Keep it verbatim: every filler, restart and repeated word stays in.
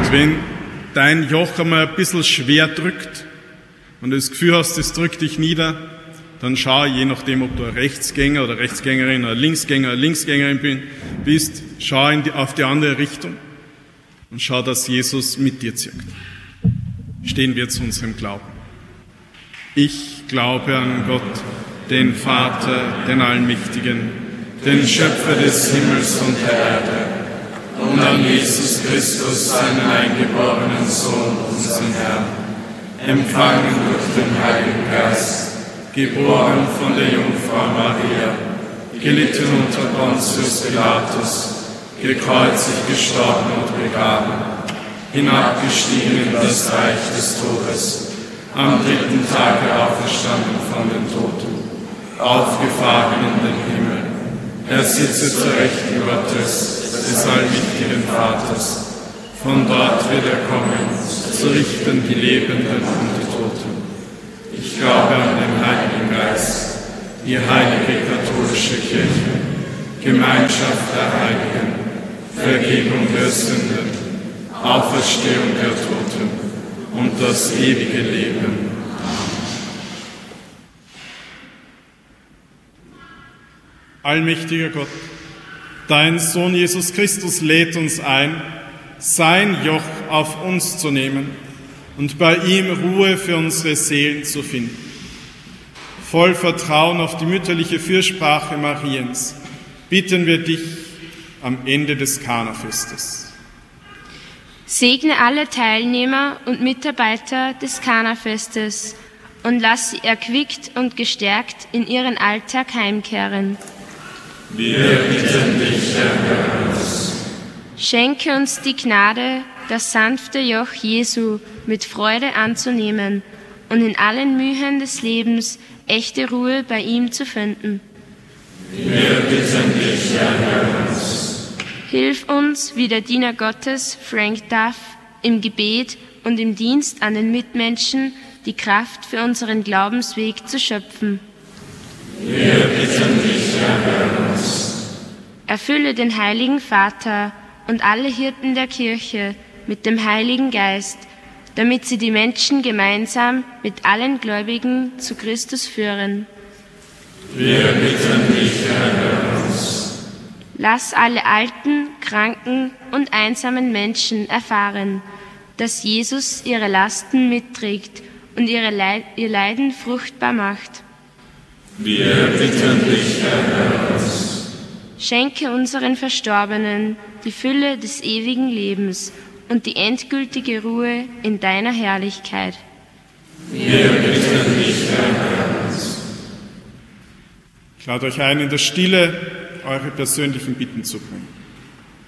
Und wenn dein Joch einmal ein bisschen schwer drückt und du das Gefühl hast, es drückt dich nieder, dann schau, je nachdem, ob du ein Rechtsgänger oder Rechtsgängerin oder Linksgänger oder Linksgängerin bist, schau in die, auf die andere Richtung und schau, dass Jesus mit dir zirkt. Stehen wir zu unserem Glauben. Ich glaube an Gott, den Vater, den Allmächtigen, den Schöpfer des Himmels und der Erde, und an Jesus Christus, seinen eingeborenen Sohn, unseren Herrn, empfangen durch den Heiligen Geist, geboren von der Jungfrau Maria, gelitten unter Pontius Pilatus, gekreuzigt, gestorben und begraben, hinabgestiegen in das Reich des Todes, am dritten Tage auferstanden von den Toten, aufgefahren in den Himmel. Er sitze zur Rechten Gottes, des allmächtigen Vaters. Von dort wird er kommen, zu richten die Lebenden und die Toten. Ich glaube an den Heiligen Geist, die heilige katholische Kirche, Gemeinschaft der Heiligen, Vergebung der Sünden, Auferstehung der Toten und das ewige Leben. Allmächtiger Gott, dein Sohn Jesus Christus lädt uns ein, sein Joch auf uns zu nehmen und bei ihm Ruhe für unsere Seelen zu finden. Voll Vertrauen auf die mütterliche Fürsprache Mariens bitten wir dich am Ende des Kana-Festes. Segne alle Teilnehmer und Mitarbeiter des Kana-Festes und lass sie erquickt und gestärkt in ihren Alltag heimkehren. Wir bitten dich, erhöre uns. Schenke uns die Gnade, das sanfte Joch Jesu mit Freude anzunehmen und in allen Mühen des Lebens echte Ruhe bei ihm zu finden. Wir bitten dich, erhöre uns. Hilf uns, wie der Diener Gottes, Frank Duff, im Gebet und im Dienst an den Mitmenschen die Kraft für unseren Glaubensweg zu schöpfen. Wir bitten dich, erhöre uns. Erfülle den Heiligen Vater und alle Hirten der Kirche mit dem Heiligen Geist, damit sie die Menschen gemeinsam mit allen Gläubigen zu Christus führen. Wir bitten dich, erhöre uns. Lass alle alten, kranken und einsamen Menschen erfahren, dass Jesus ihre Lasten mitträgt und ihre Leid, ihr Leiden fruchtbar macht. Wir bitten dich, erhöre uns. Schenke unseren Verstorbenen die Fülle des ewigen Lebens und die endgültige Ruhe in deiner Herrlichkeit. Wir bitten dich, erhöre uns. Ich lade euch ein, in der Stille eure persönlichen Bitten zu bringen.